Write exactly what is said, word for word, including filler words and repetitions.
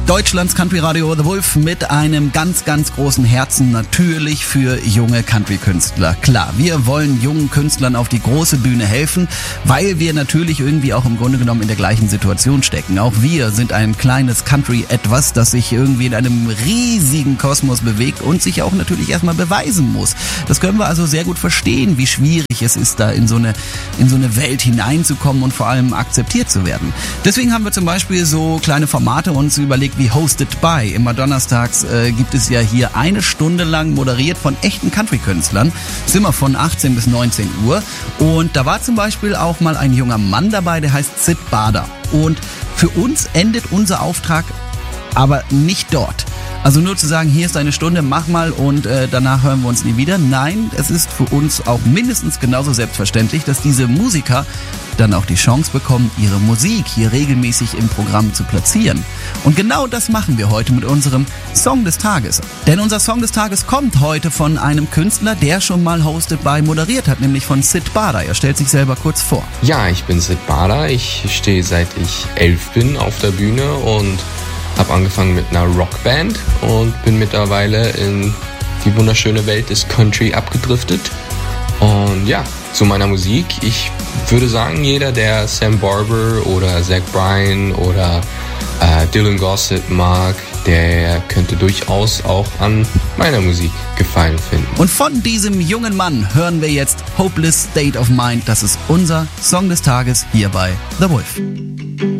Deutschlands Country Radio The Wolf mit einem ganz, ganz großen Herzen natürlich für junge Country-Künstler. Klar, wir wollen jungen Künstlern auf die große Bühne helfen, weil wir natürlich irgendwie auch im Grunde genommen in der gleichen Situation stecken. Auch wir sind ein kleines Country-Etwas, das sich irgendwie in einem riesigen Kosmos bewegt und sich auch natürlich erstmal beweisen muss. Das können wir also sehr gut verstehen, wie schwierig es ist, da in so eine, in so eine Welt hineinzukommen und vor allem akzeptiert zu werden. Deswegen haben wir zum Beispiel so kleine Formate uns überlegt, wie Hosted by. Immer donnerstags äh, gibt es ja hier eine Stunde lang moderiert von echten Country-Künstlern. Das ist immer von achtzehn bis neunzehn Uhr. Und da war zum Beispiel auch mal ein junger Mann dabei, der heißt Sid Bader. Und für uns endet unser Auftrag aber nicht dort. Also nur zu sagen, hier ist eine Stunde, mach mal und äh, danach hören wir uns nie wieder. Nein, es ist für uns auch mindestens genauso selbstverständlich, dass diese Musiker dann auch die Chance bekommen, ihre Musik hier regelmäßig im Programm zu platzieren. Und genau das machen wir heute mit unserem Song des Tages. Denn unser Song des Tages kommt heute von einem Künstler, der schon mal Hosted by moderiert hat, nämlich von Sid Bader. Er stellt sich selber kurz vor. Ja, ich bin Sid Bader. Ich stehe seit ich elf bin auf der Bühne und habe angefangen mit einer Rockband und bin mittlerweile in die wunderschöne Welt des Country abgedriftet. Und ja, zu meiner Musik. Ich würde sagen, jeder, der Sam Barber oder Zach Bryan oder äh, Dylan Gossett mag, der könnte durchaus auch an meiner Musik Gefallen finden. Und von diesem jungen Mann hören wir jetzt Hopeless State of Mind. Das ist unser Song des Tages hier bei The Wolf.